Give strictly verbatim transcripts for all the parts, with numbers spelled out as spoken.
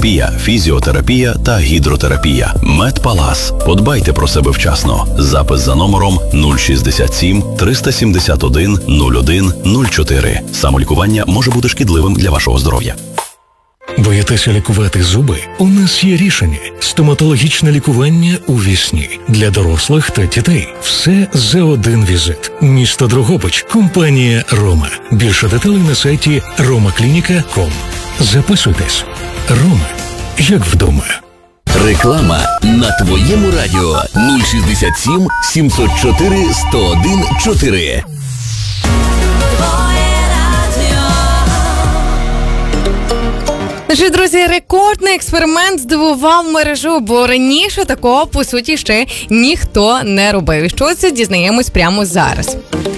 терапія, фізіотерапія та гідротерапія. Медпалас. Подбайте про себе вчасно. Запис за номером нуль шістдесят сім триста сімдесят один нуль один нуль чотири. Самолікування може бути шкідливим для вашого здоров'я. Боїтеся лікувати зуби? У нас є рішення. Стоматологічне лікування у вісні. Для дорослих та дітей. Все за один візит. Місто Дрогобич. Компанія «Рома». Більше деталей на сайті рома клініка крапка ком. Записуйтесь. «Рома» як вдома. Реклама на твоєму радіо нуль шістдесят сім сімсот чотири сто один чотири. Наші друзі, рекордний експеримент здивував мережу, бо раніше такого, по суті, ще ніхто не робив. І що це, дізнаємось прямо зараз.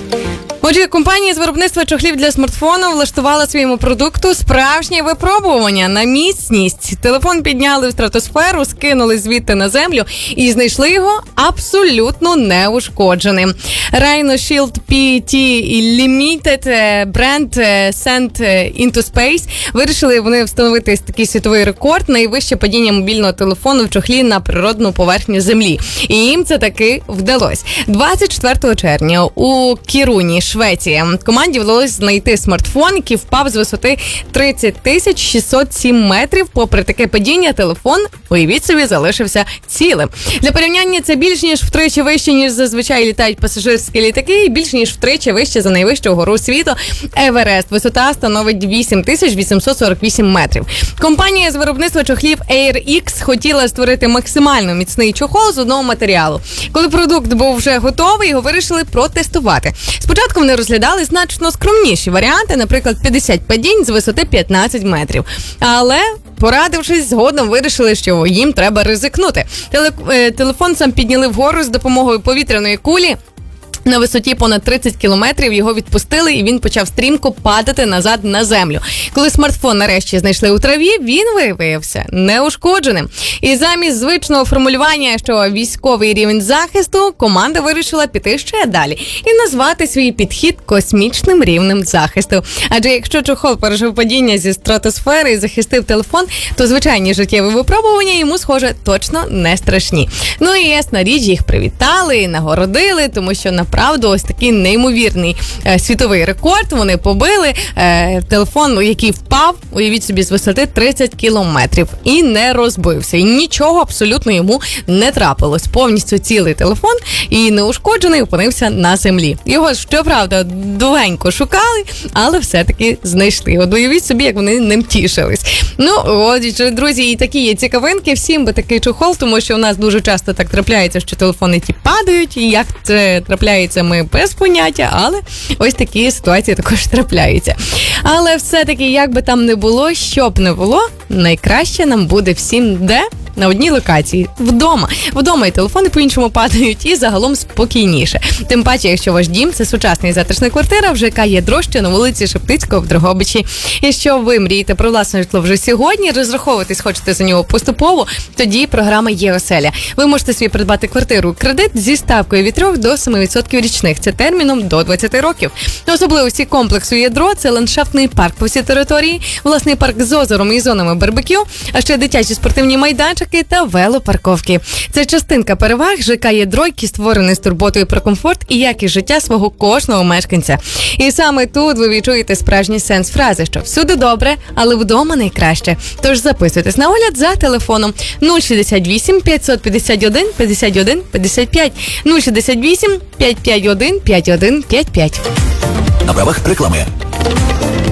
Отже, компанія з виробництва чохлів для смартфону влаштувала своєму продукту справжнє випробування на міцність. Телефон підняли в стратосферу, скинули звідти на землю і знайшли його абсолютно неушкодженим. Rhino Shield пі ті Limited бренд Sent into Space вирішили вони встановити такий світовий рекорд, найвище падіння мобільного телефону в чохлі на природну поверхню землі. І їм це таки вдалося. двадцять четвертого червня у Кіруні, Швеція, команді вдалося знайти смартфон, який впав з висоти тридцять тисяч шістсот сім метрів. Попри таке падіння, телефон, уявіть собі, залишився цілим. Для порівняння, це більш ніж втричі вище, ніж зазвичай літають пасажирські літаки, і більш ніж втричі вище за найвищу гору світу Еверест. Висота становить вісім тисяч вісімсот сорок вісім метрів. Компанія з виробництва чохлів AirX хотіла створити максимально міцний чохол з одного матеріалу. Коли продукт був вже готовий, його вирішили протестувати. Спочатку вони розглядали значно скромніші варіанти, наприклад, п'ятдесят падінь з висоти п'ятнадцять метрів. Але, порадившись, згодом вирішили, що їм треба ризикнути. Теле- телефон сам підняли вгору з допомогою повітряної кулі. На висоті понад тридцять кілометрів його відпустили, і він почав стрімко падати назад на землю. Коли смартфон нарешті знайшли у траві, він виявився неушкодженим. І замість звичного формулювання, що військовий рівень захисту, команда вирішила піти ще далі і назвати свій підхід космічним рівнем захисту. Адже якщо чохол пережив падіння зі стратосфери і захистив телефон, то звичайні життєві випробування йому, схоже, точно не страшні. Ну і ясна річ, їх привітали і нагородили, тому що на Правда, ось такий неймовірний е, світовий рекорд вони побили. Е, телефон, який впав, уявіть собі, з висоти тридцять кілометрів і не розбився. І нічого абсолютно йому не трапилось. Повністю цілий телефон і неушкоджений опинився на землі. Його, щоправда, довгенько шукали, але все-таки знайшли. От уявіть собі, як вони ним тішились. Ну, отже, друзі, і такі є цікавинки. Всім би такий чохол, тому що у нас дуже часто так трапляється, що телефони ті падають, і як це трапляється, ми без поняття, але ось такі ситуації також трапляються. Але все-таки, як би там не було, що б не було, найкраще нам буде всім де? На одній локації. Вдома. Вдома і телефони по-іншому падають, і загалом спокійніше. Тим паче, якщо ваш дім – це сучасна і затишна квартира, в ЖК «Ядро» на вулиці Шептицького в Дрогобичі. Якщо ви мрієте про власне житло вже сьогодні, розраховуватись хочете за нього поступово, тоді програма «Є-оселя». Ви можете собі придбати квартиру кредит зі ставкою від трьох до семи відсотків річних. Це терміном до двадцяти років. Особливості комплексу «Ядро» – це ландшафтний парк по всій території, власний парк з озером і зонами барбекю, а ще дитячі спортивні майданчики та велопарковки. Це частинка переваг ЖК «Ядро», який створений з турботою про комфорт і якість життя свого кожного мешканця. І саме тут ви відчуєте справжній сенс фрази, що всюди добре, але вдома найкраще. Тож записуйтесь на огляд за телефоном нуль шістдесят вісім п'ятсот п'ятдесят один п'ятдесят один п'ятдесят п'ять, нуль шістдесят вісім п'ятсот п'ятдесят один п'ятдесят один п'ятдесят п'ять. На правах реклами.